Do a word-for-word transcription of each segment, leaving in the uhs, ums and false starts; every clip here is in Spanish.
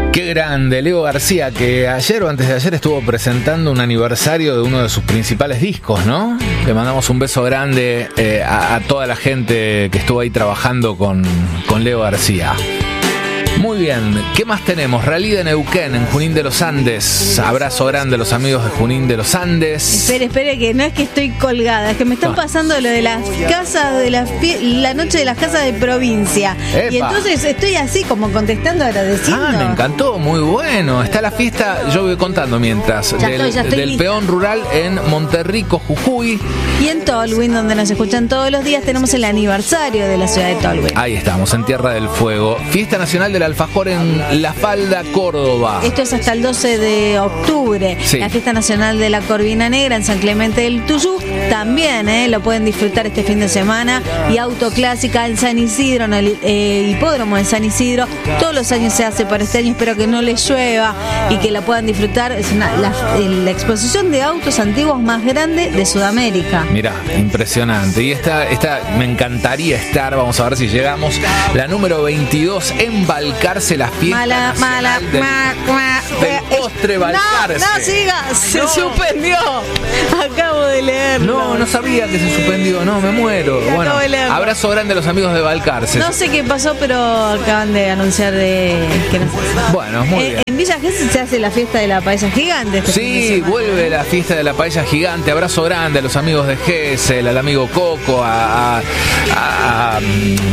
Qué grande, Leo García, que ayer o antes de ayer estuvo presentando un aniversario de uno de sus principales discos, ¿no? Le mandamos un beso grande eh, a, a toda la gente que estuvo ahí trabajando con, con Leo García. Muy bien, ¿qué más tenemos? Rally de Neuquén, en Junín de los Andes. Abrazo grande a los amigos de Junín de los Andes. Espere, espere, que no es que estoy colgada, es que me están pasando lo de las casas, de la, la noche de las casas de provincia. Epa. Y entonces estoy así como contestando, agradeciendo. Ah, me encantó, muy bueno. Está la fiesta, yo voy contando mientras, ya del, estoy, ya estoy del lista. peón rural en Monterrico, Jujuy. Y en Tolwyn, donde nos escuchan todos los días, tenemos el aniversario de la ciudad de Tolwyn. Ahí estamos, en Tierra del Fuego. Fiesta Nacional del Alfajor en La Falda, Córdoba. Esto es hasta el doce de octubre. Sí. La Fiesta Nacional de la Corvina Negra en San Clemente del Tuyú. También eh, lo pueden disfrutar este fin de semana. Y Autoclásica en San Isidro, en el eh, hipódromo de San Isidro. Todos los años se hace, para este año espero que no les llueva y que la puedan disfrutar. Es una, la, la exposición de autos antiguos más grande de Sudamérica. Mirá, impresionante. Y esta, esta me encantaría estar, vamos a ver si llegamos. La número veintidós en Balcarce, la fiesta Mala, mala, nacional del, ma, ma, del postre Balcarce. No, no sigas, se No. suspendió. Acabo de leerlo. No, no sabía que se suspendió, no, me muero. Acabo Bueno, de leerlo. abrazo grande a los amigos de Balcarce. No sé qué pasó, pero acaban de anunciar de que no sé. Bueno, muy Eh, bien. en Villa Gesell se hace la fiesta de la paella gigante. Este fin de Sí, semana. vuelve la fiesta de la paella gigante. Abrazo grande a los amigos de Gesell, al amigo Coco, a, a, a, a,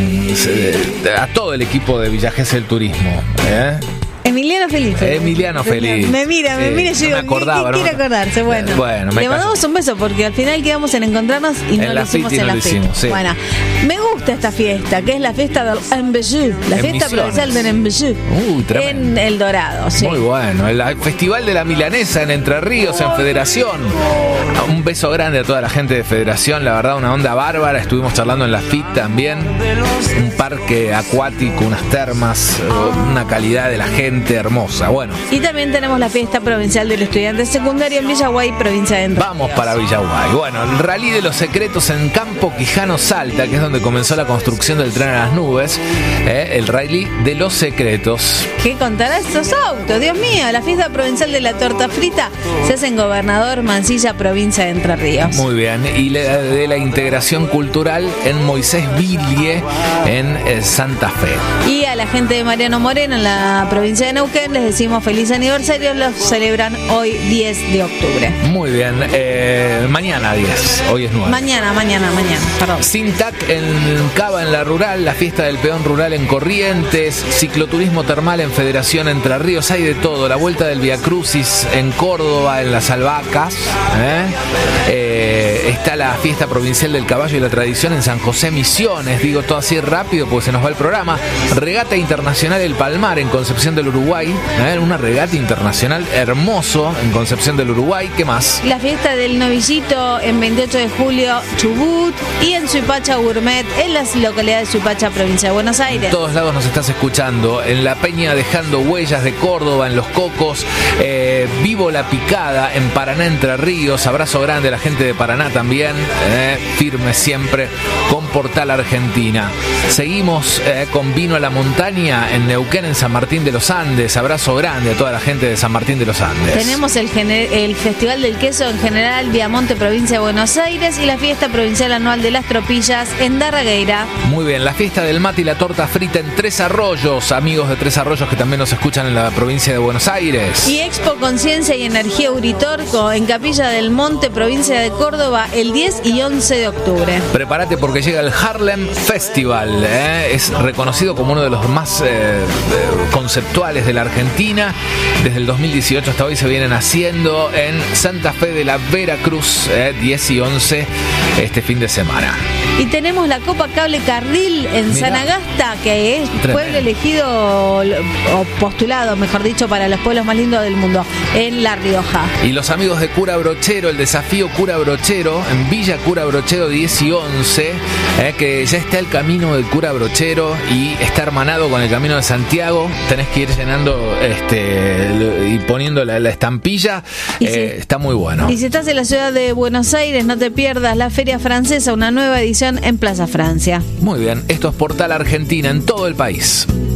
a todo el equipo de Villa Gesell Turismo. ¿eh? Emiliano Felipe. Emiliano Feliz. Me mira, me Sí, mira y yo no digo, me acordaba, ¿qué no quiere me- acordarse? Bueno, Bueno, me le callo. mandamos un beso porque al final quedamos en encontrarnos y no En lo la hicimos FIT y en no la lo FIT. hicimos, sí. Bueno, me gusta esta fiesta, que es la fiesta del Embellú, la En fiesta Misiones. provincial del Embellú. Uy, tremendo. En El Dorado, sí. Muy bueno, el Festival de la Milanesa en Entre Ríos, en Federación. Un beso grande a toda la gente de Federación, la verdad, una onda bárbara. Estuvimos charlando en la F I T también. Un parque acuático, unas termas, una calidad de la gente hermosa. Bueno, Y también tenemos la fiesta provincial del estudiante secundario en Villaguay, provincia de Entre Ríos. vamos para Villaguay. Bueno, el Rally de los Secretos en Campo Quijano, Salta, que es donde comenzó la construcción del tren a las nubes. ¿eh? El Rally de los Secretos. ¿Qué contará estos autos? Dios mío, la fiesta provincial de la torta frita se hace en Gobernador Mansilla, provincia de Entre Ríos. Muy bien. Y la de la integración cultural en Moisés Ville, en eh, Santa Fe. Y a la gente de Mariano Moreno en la provincia de Neuquén les decimos feliz aniversario, los celebran hoy diez de octubre. Muy bien. Eh, mañana diez, hoy es nueve. Mañana, mañana, mañana, perdón. Sintac en Cava, en la rural, la fiesta del peón rural en Corrientes, cicloturismo termal en Federación Entre Ríos, hay de todo, la vuelta del Via Crucis en Córdoba, en las Albahacas, ¿eh? Eh, está la fiesta provincial del caballo y la tradición en San José Misiones, digo todo así rápido porque se nos va el programa. Regata Internacional El Palmar en Concepción del Uruguay, ¿eh? Una regata internacional hermoso en Concepción del Uruguay. ¿Qué más? La fiesta del novillito en veintiocho de julio, Chubut, y en Suipacha Gourmet, en las localidades de Suipacha, provincia de Buenos Aires. En todos lados nos estás escuchando. En La Peña Dejando Huellas de Córdoba, en Los Cocos, eh, Vivo La Picada en Paraná, Entre Ríos. Abrazo grande a la gente de Paraná también, eh, firme siempre con Portal Argentina. Seguimos eh, con Vino a la Montaña en Neuquén, en San Martín de los Andes. Abrazo grande a toda la gente de San Martín de los Andes. Tenemos el, gener- el Festival del Queso en General Viamonte, provincia de Buenos Aires, y la fiesta provincial anual de las tropillas en Darregueira. Muy bien, la fiesta del mate y la torta frita en Tres Arroyos, amigos de Tres Arroyos que también nos escuchan en la provincia de Buenos Aires. Y Expo Conciencia y Energía Uritorco en Capilla del Monte, provincia de Córdoba, el diez y once de octubre. Prepárate porque llega el Harlem Festival, ¿eh? Es reconocido como uno de los más eh, conceptuales de la Argentina. Desde el dos mil dieciocho hasta hoy se vienen haciendo en Santa Fe de la Veracruz, eh, diez y once este fin de semana. Y tenemos la Copa Cable Carril en Mirá. Sanagasta, que es Tremendo. pueblo elegido o postulado, mejor dicho, para los pueblos más lindos del mundo, en La Rioja. Y los amigos de Cura Brochero, el desafío Cura Brochero, en Villa Cura Brochero diez y once, eh, que ya está el camino del Cura Brochero y está hermanado con el camino de Santiago. Tenés que ir llenando este y poniendo la, la estampilla. Y eh, sí. Está muy bueno. Y si estás en la ciudad de Buenos Aires, no te pierdas la Feria Francesa, una nueva edición en Plaza Francia. Muy bien, esto es Portal Argentina en todo el país.